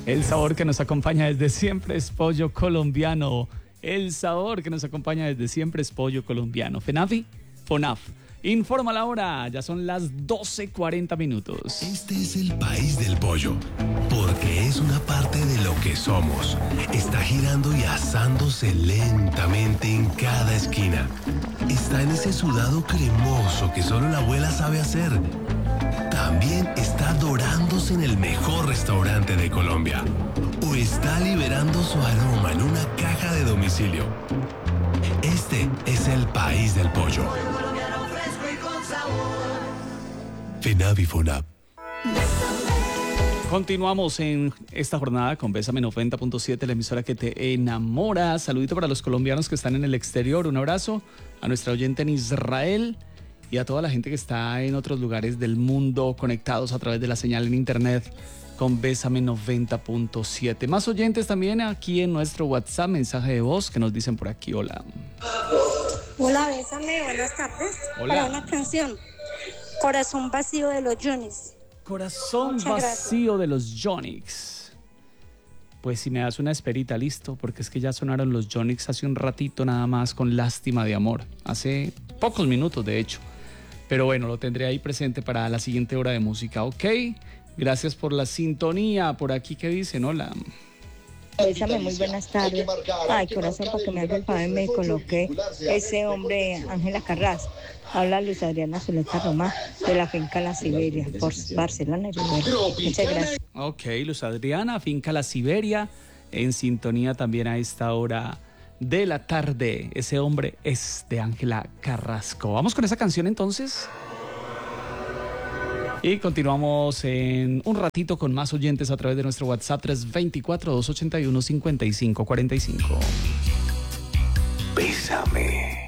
El sabor que nos acompaña desde siempre es pollo colombiano. El sabor que nos acompaña desde siempre es pollo colombiano. FENAFI, FONAF. Informa la hora, ya son las 12:40 minutos. Este es el país del pollo, porque es una parte de lo que somos. Está girando y asándose lentamente en cada esquina. Está en ese sudado cremoso que solo la abuela sabe hacer. También está dorándose en el mejor restaurante de Colombia. O está liberando su aroma en una caja de domicilio. Este es el país del pollo. FENAVI FONAP. Continuamos en esta jornada con Bésame 90.7, la emisora que te enamora. Saludito para los colombianos que están en el exterior. Un abrazo a nuestra oyente en Israel y a toda la gente que está en otros lugares del mundo conectados a través de la señal en internet con Bésame 90.7. Más oyentes también aquí en nuestro WhatsApp, mensaje de voz que nos dicen por aquí. Hola. Hola, Bésame, buenas tardes. Hola. Para una canción, Corazón Vacío de los Yunis. Corazón Muchas vacío de los Yonix. Pues si me das una esperita, listo, porque es que ya sonaron los Yonix hace un ratito nada más con Lástima de Amor. Hace pocos minutos, de hecho. Pero bueno, lo tendré ahí presente para la siguiente hora de música, ¿ok? Gracias por la sintonía. Por aquí, ¿qué dicen? Hola. Bésame, muy buenas tardes. Ay, corazón, para que me haga el favor y me coloque ese hombre, Ángela Carras. Habla Luz Adriana Zuleta Romá, de la finca La Siberia, por Barcelona, Rivera. Muchas gracias. Ok, Luz Adriana, finca La Siberia, en sintonía también a esta hora de la tarde. Ese hombre es de Ángela Carrasco. Vamos con esa canción entonces. Y continuamos en un ratito con más oyentes a través de nuestro WhatsApp 324-281-5545. Bésame.